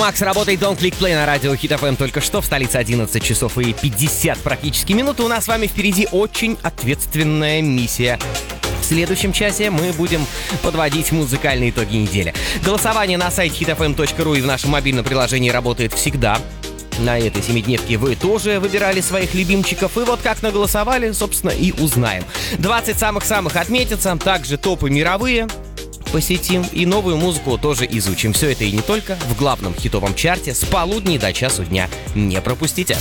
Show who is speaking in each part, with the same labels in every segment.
Speaker 1: Макс, работает Don't Click Play на радио Hit FM только что. В столице 11 часов и 50 практически минут. У нас с вами впереди очень ответственная миссия. В следующем часе мы будем подводить музыкальные итоги недели. Голосование на сайте hitfm.ru и в нашем мобильном приложении работает всегда. На этой семидневке вы тоже выбирали своих любимчиков. И вот как наголосовали, собственно, и узнаем. 20 самых-самых отметятся. Также топы мировые посетим и новую музыку тоже изучим. Все это и не только в главном хитовом чарте с полудня до часу дня. Не пропустите.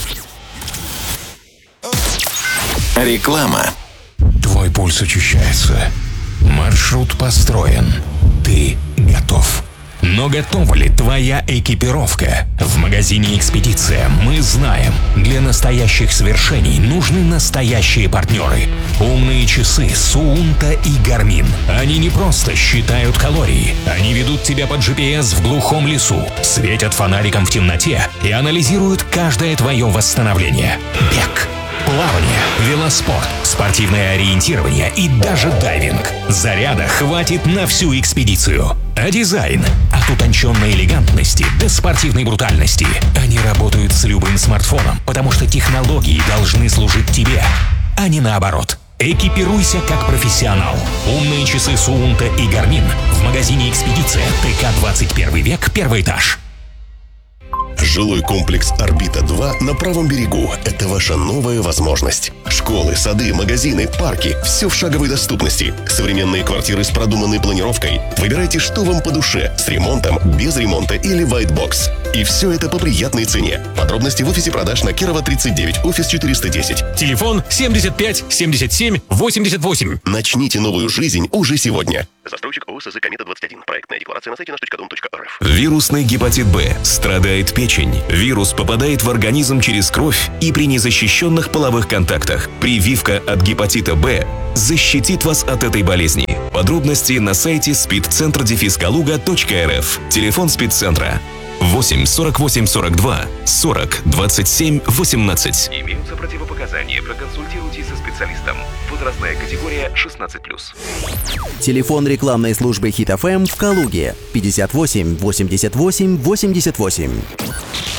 Speaker 2: Реклама.
Speaker 3: Твой пульс учащается. Маршрут построен. Ты готов. Но готова ли твоя экипировка? В магазине «Экспедиция» мы знаем, для настоящих свершений нужны настоящие партнеры. Умные часы Суунта и Garmin. Они не просто считают калории. Они ведут тебя под GPS в глухом лесу, светят фонариком в темноте и анализируют каждое твое восстановление. Бег, плавание, велоспорт, спортивное ориентирование и даже дайвинг. Заряда хватит на всю экспедицию. А дизайн? От утонченной элегантности до спортивной брутальности. Они работают с любым смартфоном, потому что технологии должны служить тебе, а не наоборот. Экипируйся как профессионал. Умные часы Суунта и Garmin в магазине «Экспедиция», ТК 21 век, первый этаж.
Speaker 2: Жилой комплекс «Орбита-2» на правом берегу – это ваша новая возможность. Школы, сады, магазины, парки – все в шаговой доступности. Современные квартиры с продуманной планировкой. Выбирайте, что вам по душе – с ремонтом, без ремонта или white box. И все это по приятной цене. Подробности в офисе продаж на Кирова 39, офис 410.
Speaker 4: Телефон 75 77 88.
Speaker 2: Начните новую жизнь уже сегодня. Застройщик ООО СЗ «Комета-21». Проектная декларация на сайте nаш.dom.рф.
Speaker 5: Вирусный гепатит Б. Страдает печень. Вирус попадает в организм через кровь и при незащищенных половых контактах. Прививка от гепатита Б защитит вас от этой болезни. Подробности на сайте speedcentr-kaluga.rf. Телефон спидцентра 8 48 42 40 27 18.
Speaker 6: Имеются противопоказания. Проконсультируйтесь со специалистом. Возрастная категория 16+.
Speaker 7: Телефон рекламной службы Hit FM в Калуге 58 88 88.